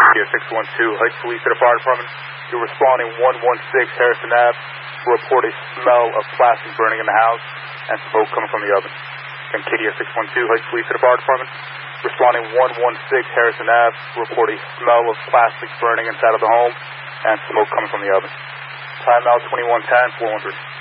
KDO 612, Heights Police to the fire department. You're responding 116 Harrison Ave to report a smell of plastic burning in the house and smoke coming from the oven. And KDO 612, Heights Police to the fire department. Responding 116 Harrison Ave to report a smell of plastic burning inside of the home and smoke coming from the oven. Time now 2110, 400.